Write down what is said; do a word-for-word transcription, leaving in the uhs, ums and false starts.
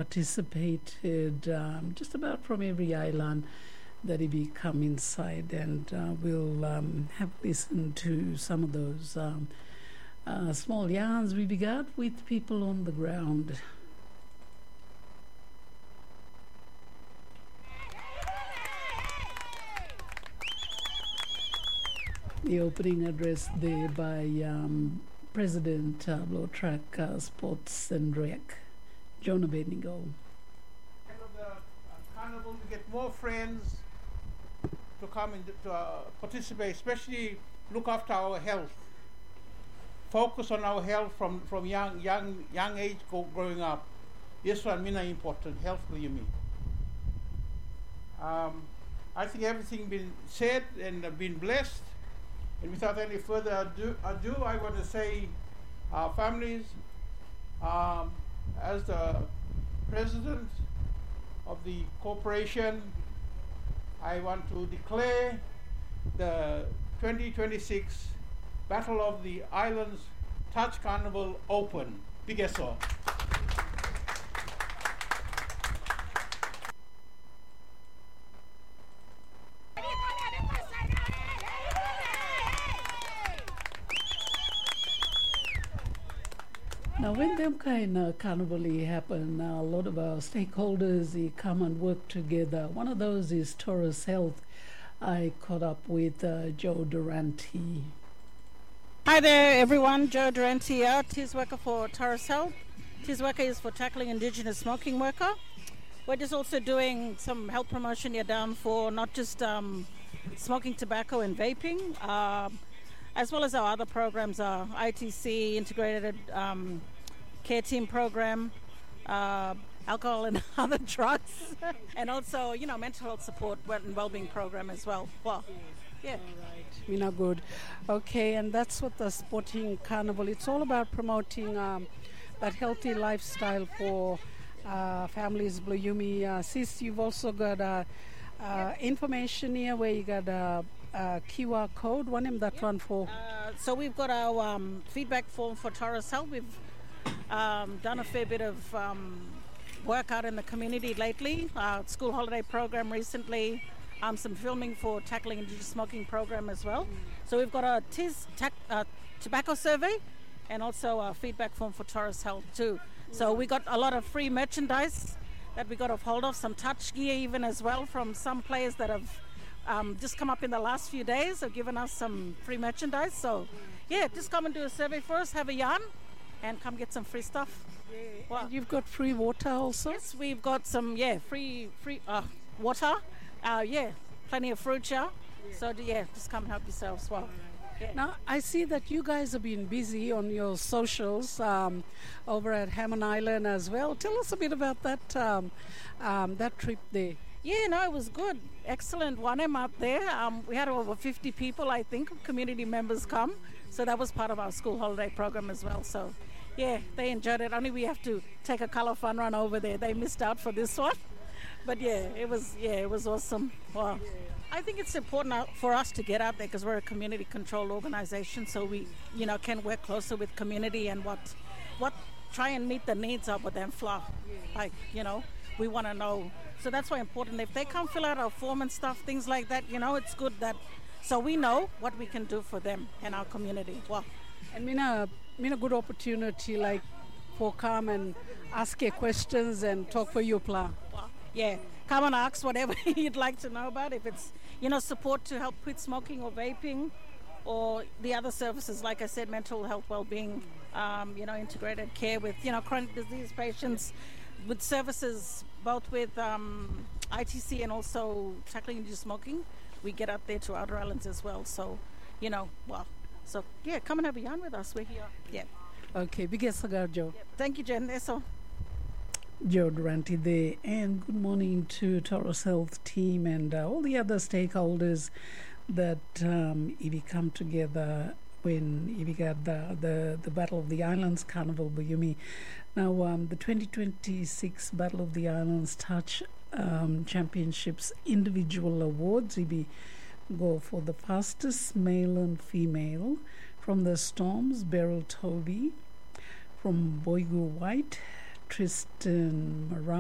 participated um, just about from every island that he come inside, and uh, we'll um, have listened to some of those um, uh, small yarns we began with people on the ground. The opening address there by um, President uh, Blow Track uh, Sports and Rec, John Abednego. End of the uh, carnival, we get more friends to come and to uh, participate, especially look after our health. Focus on our health from, from young young young age go, growing up. Yes, one mina important health you mean. Um, I think everything been said and uh, been blessed. And without any further ado, ado I want to say, our families, um, as the president of the corporation, I want to declare the twenty twenty-six Battle of the Islands Touch Carnival open. Bigeso. Now, when them kind of carnival happen, uh, a lot of our stakeholders they come and work together. One of those is Taurus Health. I caught up with uh, Joe Durante. Hi there, everyone. Joe Durante here, Tees Worker for Taurus Health. Tees Worker is for tackling Indigenous smoking worker. We're just also doing some health promotion here down for not just um, smoking tobacco and vaping, uh, as well as our other programs, our I T C, Integrated um, Care Team Program, uh, alcohol and other drugs, and also, you know, mental health support and well-being program as well. Well, yeah. Mina good. Okay, and that's what the sporting carnival, it's all about promoting um, that healthy lifestyle for uh, families. Bluyumi, uh, sis, you've also got uh, uh, information here where you got a, a Q R code. What name that yeah. one for? Uh, so we've got our um, feedback form for Taurus Health. We've um, done a fair bit of um, work out in the community lately. Uh, school holiday program recently. Um, some filming for tackling Indigenous smoking program as well. So we've got a T I S tac- uh, tobacco survey and also a feedback form for Taurus Health too. So we got a lot of free merchandise that we got a hold of, some touch gear even as well from some players that have um, just come up in the last few days, have given us some free merchandise. So yeah, just come and do a survey for us, have a yarn and come get some free stuff. Yeah. Well, and you've got free water also? Yes, we've got some, yeah, free, free uh, water. Uh, yeah, plenty of fruit here. Yeah. So, yeah, just come help yourselves. Well, yeah. Now, I see that you guys have been busy on your socials um, over at Hammond Island as well. Tell us a bit about that um, um, that trip there. Yeah, no, it was good. Excellent one M out there. Um, we had over fifty people, I think, community members come. So that was part of our school holiday program as well. So, yeah, they enjoyed it. Only we have to take a colour fun run over there. They missed out for this one. But yeah, it was yeah, it was awesome. Wow. Yeah. I think it's important for us to get out there because we're a community-controlled organization, so we, you know, can work closer with community and what, what try and meet the needs of them flow. Yeah. Like, you know, we want to know. So that's why important. If they come fill out our form and stuff, things like that, you know, it's good that so we know what we can do for them and our community. Wow. And Mina, Mina, good opportunity like for come and ask your questions and talk for your plan. Yeah, come and ask whatever you'd like to know about. If it's, you know, support to help quit smoking or vaping or the other services, like I said, mental health, well-being, um, you know, integrated care with, you know, chronic disease patients, with services both with um, I T C and also tackling Indigenous smoking. We get up there to outer islands as well. So, you know, well, so, yeah, come and have a yarn with us. We're here. Yeah. Okay, biggest cigar, Joe. Yeah. Thank you, Jen. That's all. Joe Durante there, and good morning to Taurus Health team and uh, all the other stakeholders that um, if we come together when if we got the, the, the Battle of the Islands Carnival Buyumi. Now um, the twenty twenty-six Battle of the Islands Touch um, Championships individual awards. If we go for the fastest male and female from the Storms, Beryl Toby, from Boigu White, Tristan Moran.